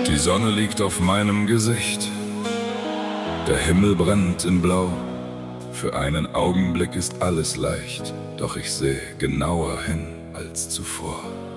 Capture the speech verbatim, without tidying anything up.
Die Sonne liegt auf meinem Gesicht, der Himmel brennt in Blau. Für einen Augenblick ist alles leicht, doch ich sehe genauer hin als zuvor.